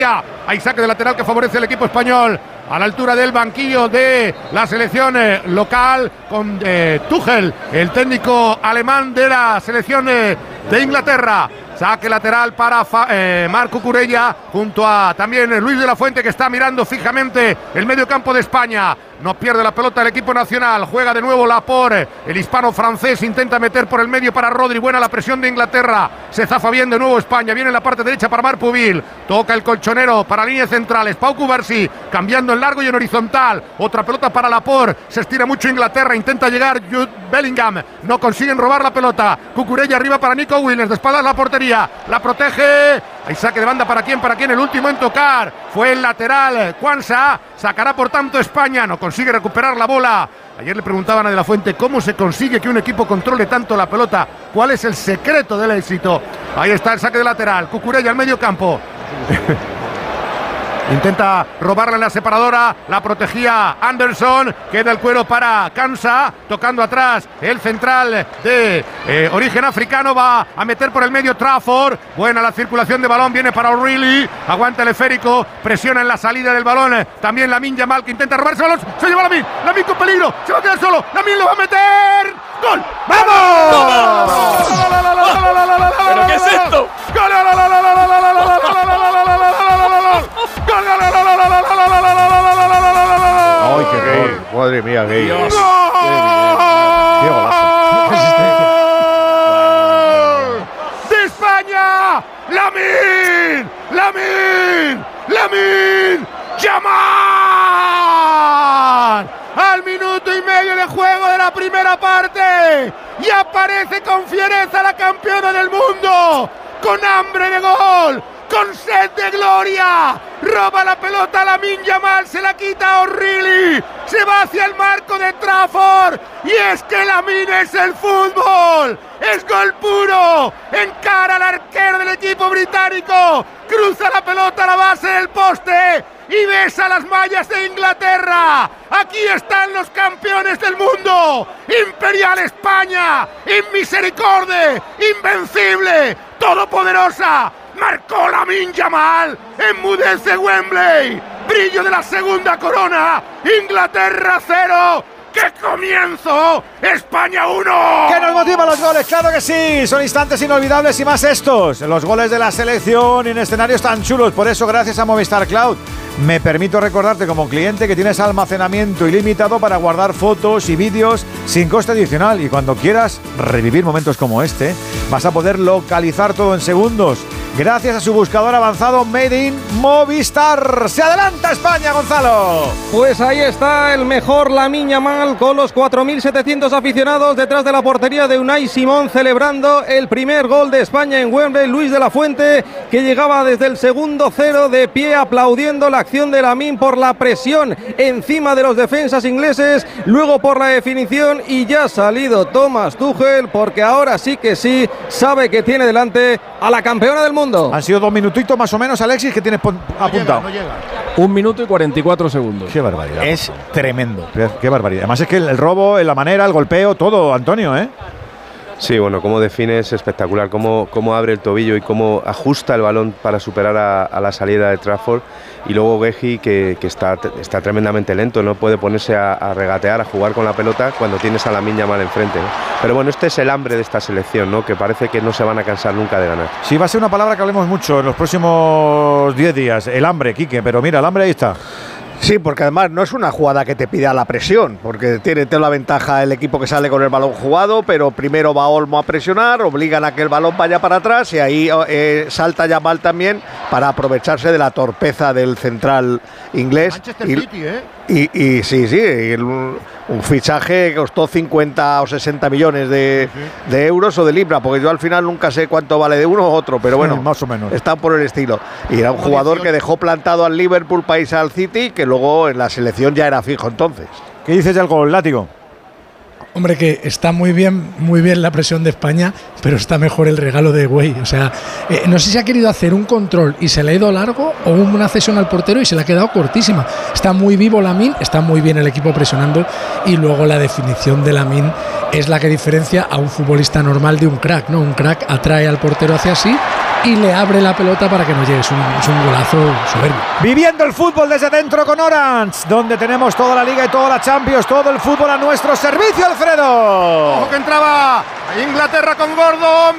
Hay saque de lateral que favorece al equipo español a la altura del banquillo de la selección local con Tuchel, el técnico alemán de la selección de Inglaterra. Saque lateral para Marc Cucurella junto a también Luis de la Fuente, que está mirando fijamente el medio campo de España. No pierde la pelota el equipo nacional. Juega de nuevo Laporte, el hispano-francés. Intenta meter por el medio para Rodri. Buena la presión de Inglaterra. Se zafa bien de nuevo España. Viene en la parte derecha para Marc Pubil. Toca el colchonero para líneas centrales. Pau Cubarsí cambiando en largo y en horizontal. Otra pelota para Laporte. Se estira mucho Inglaterra. Intenta llegar Jude Bellingham. No consiguen robar la pelota. Cucurella arriba para Nico Williams. De espaldas la portería. La protege. Hay saque de banda para quién. El último en tocar fue el lateral Quansah. Sacará por tanto España. No consigue recuperar la bola. Ayer le preguntaban a De la Fuente cómo se consigue que un equipo controle tanto la pelota. ¿Cuál es el secreto del éxito? Ahí está el saque de lateral. Cucurella al medio campo. Intenta robarla en la separadora, la protegía Anderson, queda el cuero para Quansah, tocando atrás el central de origen africano, va a meter por el medio Trafford, buena la circulación de balón, viene para O'Reilly, aguanta el esférico, presiona en la salida del balón, también Lamine Yamal que intenta robarse el balón, se lleva Lamine con peligro, se va a quedar solo, Lamine lo va a meter, ¡gol! ¡Vamos! ¿Pero qué es esto? ¡Gol! ¡Ay, qué gol! Madre mía, gay. ¡Gol! ¡Qué golazo! ¡De España! ¡Lamine Yamal! Al minuto y medio de juego de la primera parte. Y aparece con fiereza la campeona del mundo. Con hambre de gol. Con sed de gloria, roba la pelota a Lamine Yamal, se la quita a O'Reilly, se va hacia el marco de Trafford, y es que Lamine es el fútbol, es gol puro, encara al arquero del equipo británico, cruza la pelota a la base del poste y besa las mallas de Inglaterra. Aquí están los campeones del mundo, Imperial España, inmisericorde, invencible, todopoderosa. Marcó Lamine Yamal, enmudece Wembley, brillo de la segunda corona, Inglaterra 0, ¡qué comienzo! ¡España 1! ¿Qué nos motiva los goles? ¡Claro que sí! Son instantes inolvidables y más estos, los goles de la selección en escenarios tan chulos. Por eso, gracias a Movistar Cloud, me permito recordarte como cliente que tienes almacenamiento ilimitado para guardar fotos y vídeos sin coste adicional. Y cuando quieras revivir momentos como este, vas a poder localizar todo en segundos gracias a su buscador avanzado Made in Movistar. ¡Se adelanta España, Gonzalo! Pues ahí está el mejor Lamine Yamal con los 4.700 aficionados detrás de la portería de Unai Simón, celebrando el primer gol de España en Wembley. Luis de la Fuente, que llegaba desde el segundo 0 de pie aplaudiendo la acción de Lamine por la presión encima de los defensas ingleses, luego por la definición, y ya ha salido Thomas Tuchel porque ahora sí que sí sabe que tiene delante a la campeona del mundo. Han sido 2 minutitos más o menos, Alexis, que tienes apuntado. No llega. 1 minuto y 44 segundos. Qué barbaridad. Es tremendo. Qué barbaridad. Además es que el robo, la manera, el golpeo, todo, Antonio, ¿eh? Sí, bueno, cómo define es espectacular, cómo abre el tobillo y cómo ajusta el balón para superar a la salida de Trafford. Y luego Guehi, que está tremendamente lento, no puede ponerse a regatear, a jugar con la pelota cuando tienes a Lamine Yamal enfrente, ¿no? Pero bueno, este es el hambre de esta selección, ¿no? Que parece que no se van a cansar nunca de ganar. Sí, va a ser una palabra que hablemos mucho en los próximos 10 días, el hambre, Quique, pero mira, el hambre ahí está. Sí, porque además no es una jugada que te pida la presión, porque tiene la ventaja el equipo que sale con el balón jugado, pero primero va Olmo a presionar, obligan a que el balón vaya para atrás y ahí salta Yamal también para aprovecharse de la torpeza del central inglés. Manchester City, ¿eh? Y sí, un fichaje que costó 50 o 60 millones de euros o de libras, porque yo al final nunca sé cuánto vale de uno u otro, pero bueno, más o menos. Está por el estilo. Y era un jugador que dejó plantado al Liverpool para irse al City, que luego en la selección ya era fijo entonces. ¿Qué dices del gol, Látigo? Hombre, que está muy bien la presión de España, pero está mejor el regalo de Güey. O sea, no sé si ha querido hacer un control y se le ha ido largo, o una cesión al portero y se le ha quedado cortísima. Está muy vivo Lamine, está muy bien el equipo presionando, y luego la definición de Lamine es la que diferencia a un futbolista normal de un crack, ¿no? Un crack atrae al portero hacia sí y le abre la pelota para que no llegue. Es un golazo soberbio. Viviendo el fútbol desde dentro con Orange, donde tenemos toda la Liga y toda la Champions, todo el fútbol a nuestro servicio, Alfredo. Ojo que entraba Inglaterra con Gordon,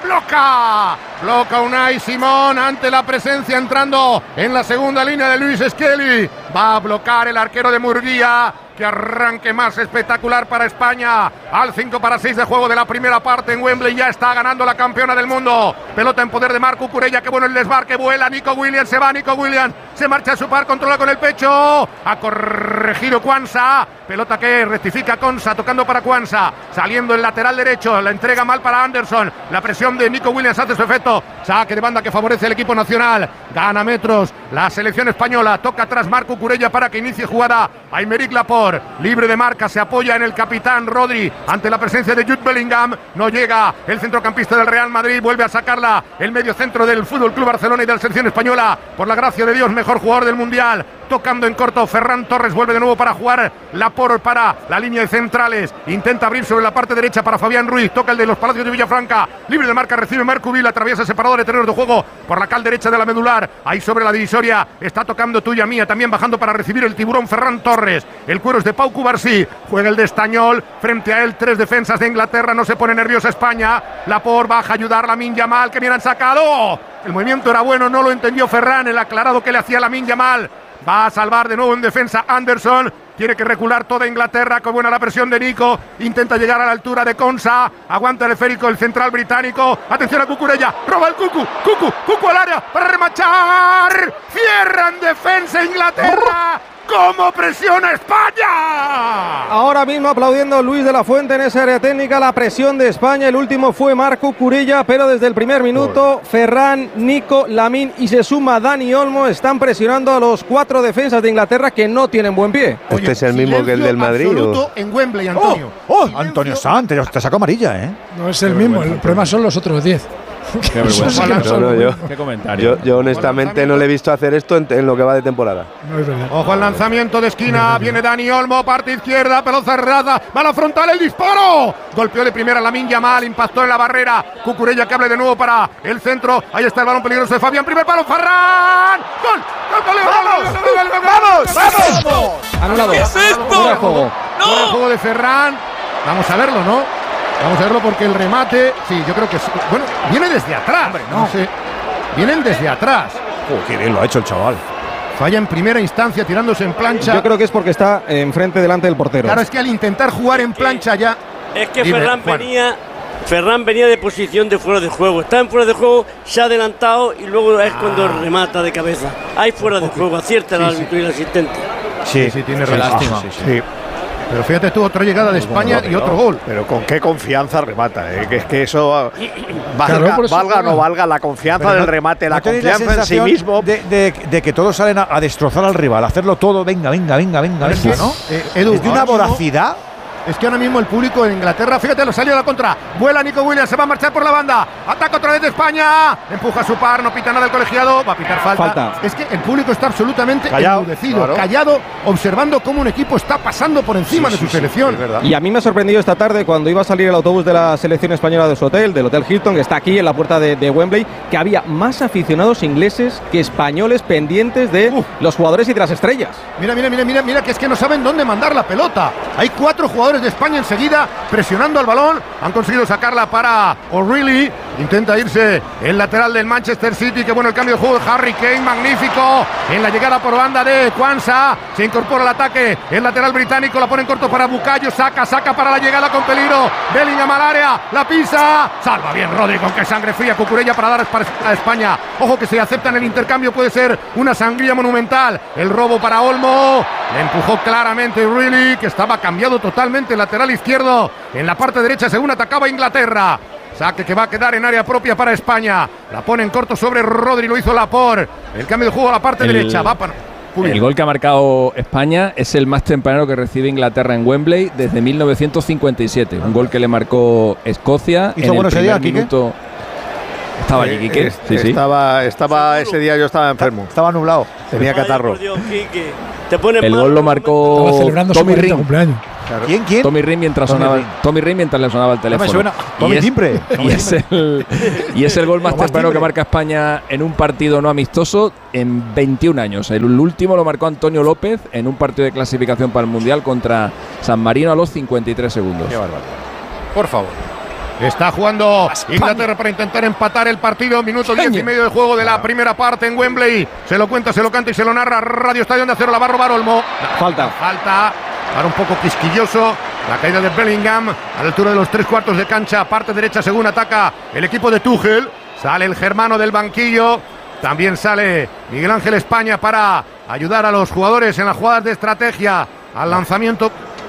bloca Unai Simón ante la presencia entrando en la segunda línea de Luis Skelly. Va a bloquear el arquero de Murguía. Que arranque más espectacular para España. Al 5-6 de juego de la primera parte en Wembley. Ya está ganando la campeona del mundo. Pelota en poder de Marco Cucurella. Qué bueno el desmarque. Vuela Nico Williams. Se va Nico Williams. Se marcha a su par. Controla con el pecho. Ha corregido Quansah. Pelota que rectifica Konsa. Tocando para Quansah. Saliendo el lateral derecho. La entrega mal para Anderson. La presión de Nico Williams hace su efecto. Saque de banda que favorece al equipo nacional. Gana metros la selección española. Toca atrás Marco Cucurella para que inicie jugada. Aymeric Laporte. Libre de marca, se apoya en el capitán Rodri ante la presencia de Jude Bellingham. No llega el centrocampista del Real Madrid. Vuelve a sacarla el medio centro del Fútbol Club Barcelona y de la selección española. Por la gracia de Dios, mejor jugador del mundial. Tocando en corto, Ferran Torres vuelve de nuevo para jugar Laporte para la línea de centrales. Intenta abrir sobre la parte derecha para Fabián Ruiz. Toca el de los Palacios de Villafranca. Libre de marca, recibe Mercuville. Atraviesa separador de terrenos de juego por la cal derecha de la medular. Ahí sobre la divisoria está tocando Tuya Mía. También bajando para recibir el tiburón Ferran Torres. El cuero es de Pau Cubarsí. Juega el de Estañol. Frente a él, 3 defensas de Inglaterra. No se pone nerviosa España. Laporte baja a ayudar a Lamine Yamal, que bien han sacado. El movimiento era bueno, no lo entendió Ferran. El aclarado que le hacía Lamine Yamal. Va a salvar de nuevo en defensa Anderson. Tiene que recular toda Inglaterra. Con buena la presión de Nico. Intenta llegar a la altura de Konsa. Aguanta el esférico el central británico. Atención a Cucurella. Roba el Cucu al área para remachar. Cierra en defensa Inglaterra. ¿Cómo presiona España? Ahora mismo aplaudiendo Luis de la Fuente en esa área técnica, la presión de España. El último fue Marco Cucurella, pero desde el primer minuto Ferran, Nico, Lamine y se suma Dani Olmo. Están presionando a los 4 defensas de Inglaterra que no tienen buen pie. ¿Este es el mismo que el del Madrid? Absoluto en Wembley, Antonio. Antonio Santos, te sacó amarilla, ¿eh? No es el mismo, el problema son los otros 10. Qué vergüenza. Qué comentario. Yo honestamente no le he visto hacer esto en lo que va de temporada. No es verdad. Ojo al lanzamiento de esquina. Viene Dani Olmo, parte izquierda, pelota cerrada. Va a la frontal el disparo. Golpeó de primera Lamine Yamal, impactó en la barrera. Cucurella que abre de nuevo para el centro. Ahí está el balón peligroso de Fabián. Primer palo, Ferran. ¡Gol! ¡Vamos! Anulado. ¿Qué es esto? Fuera de juego. Fuera de juego de Ferran. Vamos a verlo, ¿no? Vamos a verlo porque el remate, sí, yo creo que sí. Bueno, viene desde atrás. Hombre, no sé. Vienen desde atrás. Qué bien lo ha hecho el chaval. Falla en primera instancia tirándose en plancha. Yo creo que es porque está enfrente delante del portero. Claro, es que al intentar jugar en plancha ya. Es que Dime, Ferran venía de posición de fuera de juego. Está en fuera de juego, se ha adelantado y luego es cuando remata de cabeza. Hay fuera de juego, acierta el árbitro y el asistente. Sí, tiene razón. Sí. Pero fíjate tú, otra llegada de España y otro gol. Pero con qué confianza remata, que es que eso Claro, por eso valga o no valga la confianza del remate, la confianza en sí mismo. De que todos salen a destrozar al rival, a hacerlo todo, venga, ¿no? Edu, Es de una voracidad. Es que ahora mismo el público en Inglaterra, fíjate, lo salió a la contra. Vuela Nico Williams, se va a marchar por la banda. Ataca otra vez de España. Empuja a su par, no pita nada el colegiado. Va a pitar falta. Es que el público está absolutamente enmudecido, callado, observando cómo un equipo está pasando por encima de su selección. Y a mí me ha sorprendido esta tarde cuando iba a salir el autobús de la selección española de su hotel, del Hotel Hilton, que está aquí en la puerta de Wembley, que había más aficionados ingleses que españoles pendientes de los jugadores y de las estrellas. Mira, que es que no saben dónde mandar la pelota. Hay 4 jugadores de España enseguida presionando al balón. Han conseguido sacarla para O'Reilly. Intenta irse el lateral del Manchester City. Qué bueno el cambio de juego de Harry Kane, magnífico. En la llegada por banda de Quansah. Se incorpora al ataque el lateral británico. La pone en corto para Bukayo. Saca para la llegada con peligro. Bellingham al área. La pisa. Salva bien Rodri con que sangre fría. Cucurella para dar a España. Ojo que si aceptan el intercambio puede ser una sangría monumental. El robo para Olmo. Le empujó claramente O'Reilly, que estaba cambiado totalmente el lateral izquierdo. En la parte derecha según atacaba Inglaterra. Saque que va a quedar en área propia para España. La pone en corto sobre Rodri, lo hizo Laporte. El cambio de juego a la parte derecha. Va para... El gol que ha marcado España es el más temprano que recibe Inglaterra en Wembley desde 1957. Un gol que le marcó Escocia en el primer minuto. Estaba allí, Quique. Sí. Estaba ese día, yo estaba enfermo. Estaba nublado. Tenía catarro. El gol lo marcó Estaba celebrando Tommy su 40 Ring. cumpleaños. Claro. ¿Quién? Tommy Ring mientras le sonaba el teléfono. No me suena. Tommy Timbre. Y es el gol más temprano que marca España en un partido no amistoso en 21 años. El último lo marcó Antonio López en un partido de clasificación para el Mundial contra San Marino a los 53 segundos. Qué barbaridad. Por favor. Está jugando Inglaterra para intentar empatar el partido. Minuto 10 y medio de juego de la primera parte en Wembley. Se lo cuenta, se lo canta y se lo narra Radio Estadio de Acero. La va a robar Olmo. Falta. Para un poco quisquilloso. La caída de Bellingham a la altura de los 3/4 de cancha. Parte derecha según ataca el equipo de Tuchel. Sale el germano del banquillo. También sale Miguel Ángel España para ayudar a los jugadores en las jugadas de estrategia. Al lanzamiento.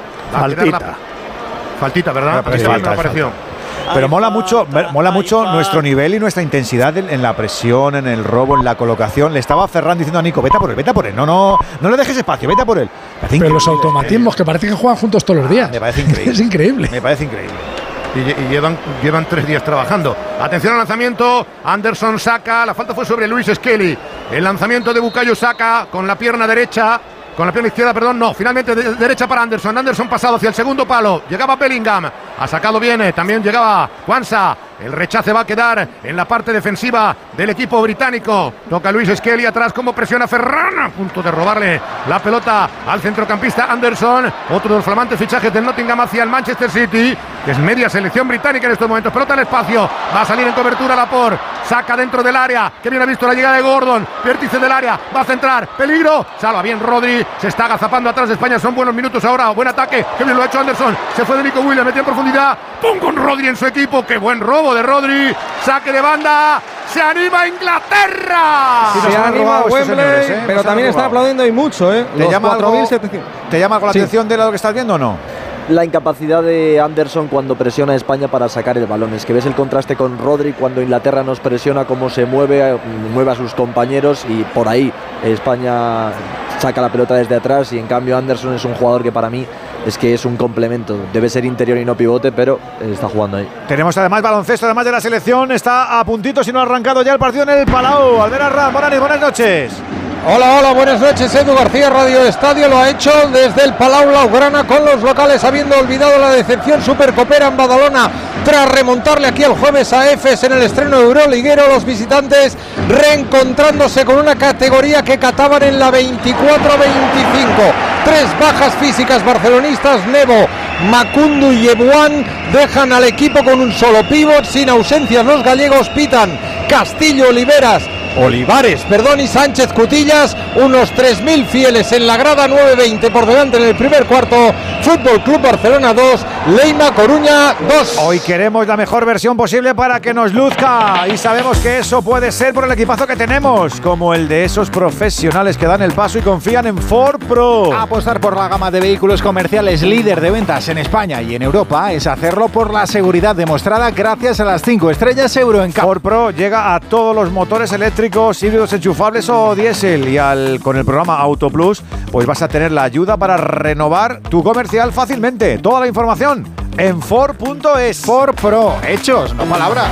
Faltita, ¿verdad? Falta. Pero mola mucho nuestro nivel y nuestra intensidad en la presión, en el robo, en la colocación. Le estaba Ferran diciendo a Nico, vete a por él. No le dejes espacio, vete a por él. Pero los automatismos que parece que juegan juntos todos los días. Me parece increíble. Es increíble. Me parece increíble. Y llevan 3 días trabajando. Atención al lanzamiento. Anderson saca. La falta fue sobre Luis Skelly. El lanzamiento de Bukayo Saka con la pierna derecha. Con la pierna izquierda, perdón, no. Finalmente derecha para Anderson. Anderson pasado hacia el segundo palo. Llegaba Bellingham. Ha sacado bien. También llegaba Kwanza. El rechace va a quedar en la parte defensiva del equipo británico. Toca Luis Skelly atrás. Como presiona Ferran. A punto de robarle la pelota al centrocampista Anderson. Otro de los flamantes fichajes del Nottingham hacia el Manchester City, que es media selección británica en estos momentos. Pelota al espacio. Va a salir en cobertura Laporte. Saca dentro del área. Que bien ha visto la llegada de Gordon. Vértice del área. Va a centrar. Peligro. Salva bien Rodri. Se está agazapando atrás de España. Son buenos minutos ahora. Buen ataque. Que bien lo ha hecho Anderson. Se fue de Nico Williams. Metió en profundidad. ¡Pum! Con Rodri en su equipo. ¡Qué buen robo de Rodri! Saque de banda. ¡Se anima Inglaterra! Se anima Wembley, pero también está aplaudiendo y mucho, ¿eh? ¿Te llama algo la atención de lo que estás viendo o no? La incapacidad de Anderson cuando presiona a España para sacar el balón. Es que ves el contraste con Rodri cuando Inglaterra nos presiona, cómo se mueve a sus compañeros, y por ahí España saca la pelota desde atrás, y en cambio Anderson es un jugador que para mí es que es un complemento. Debe ser interior y no pivote, pero está jugando ahí. Tenemos además baloncesto, además de la selección. Está a puntito, si no ha arrancado ya el partido en el Palau. Albert Arranz, buenas noches. Hola, buenas noches. Edu García, Radio Estadio, lo ha hecho desde el Palau Blaugrana, con los locales habiendo olvidado la decepción supercopera en Badalona tras remontarle aquí el jueves a Efes en el estreno euroliguero. Los visitantes reencontrándose con una categoría que cataban en la 24-25. 3 bajas físicas barcelonistas. Nevo, Macundu y Ebuan dejan al equipo con un solo pívot. Sin ausencias los gallegos pitan Castillo, Olivares, y Sánchez Cutillas. Unos 3.000 fieles en la grada. 9:20 por delante en el primer cuarto. Fútbol Club Barcelona 2, Leima Coruña 2. Hoy queremos la mejor versión posible para que nos luzca, y sabemos que eso puede ser por el equipazo que tenemos, como el de esos profesionales que dan el paso y confían en Ford Pro. Apostar por la gama de vehículos comerciales líder de ventas en España y en Europa es hacerlo por la seguridad demostrada gracias a las 5 estrellas Euroncap. Ford Pro llega a todos los motores eléctricos, híbridos enchufables o diésel, y con el programa Auto Plus pues vas a tener la ayuda para renovar tu comercial fácilmente. Toda la información en Ford.es. Ford Pro, hechos, no palabras.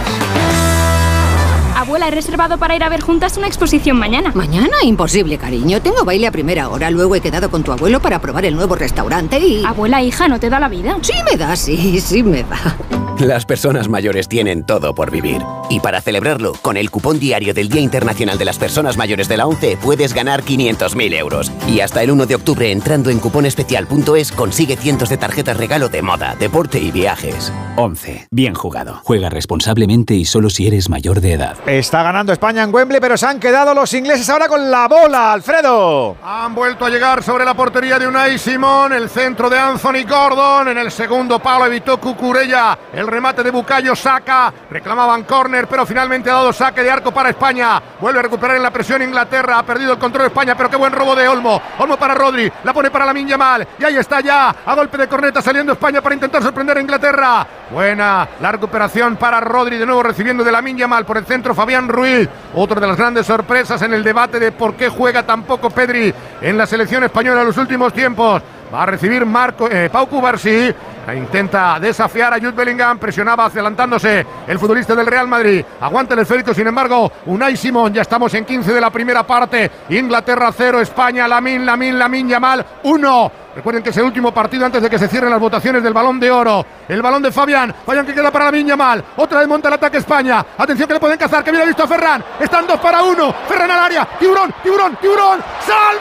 Abuela, he reservado para ir a ver juntas una exposición mañana. ¿Mañana? Imposible, cariño. Tengo baile a primera hora. Luego he quedado con tu abuelo para probar el nuevo restaurante y... Abuela, hija, ¿no te da la vida? Sí me da, sí me da. Las personas mayores tienen todo por vivir. Y para celebrarlo, con el cupón diario del Día Internacional de las Personas Mayores de la ONCE puedes ganar 500.000 euros. Y hasta el 1 de octubre, entrando en cuponespecial.es, consigue cientos de tarjetas regalo de moda, deporte y viajes. ONCE. Bien jugado. Juega responsablemente y solo si eres mayor de edad. Está ganando España en Wembley, pero se han quedado los ingleses ahora con la bola, Alfredo. Han vuelto a llegar sobre la portería de Unai Simón. El centro de Anthony Gordon. En el segundo palo evitó Cucurella. El remate de Bukayo Saka. Reclamaban córner, pero finalmente ha dado saque de arco para España. Vuelve a recuperar en la presión Inglaterra. Ha perdido el control de España, pero qué buen robo de Olmo. Olmo para Rodri. La pone para Lamine Yamal. Y ahí está ya, a golpe de corneta, saliendo España para intentar sorprender a Inglaterra. Buena la recuperación para Rodri. De nuevo recibiendo de Lamine Yamal por el centro Fabián Ruiz. Otra de las grandes sorpresas en el debate de por qué juega tan poco Pedri en la selección española en los últimos tiempos. Va a recibir Pau Cubarsí. Intenta desafiar a Jude Bellingham, presionaba adelantándose el futbolista del Real Madrid. Aguanta el esférico, sin embargo, Unai Simón. Ya estamos en 15 de la primera parte. Inglaterra 0, España, Lamine Yamal 1. Recuerden que es el último partido antes de que se cierren las votaciones del Balón de Oro. El balón de Fabián que queda para Lamine Yamal. Otra vez monta el ataque España. Atención que le pueden cazar, que viene visto a Ferran. Están 2 para 1. Ferran al área. Tiburón. ¡Salva!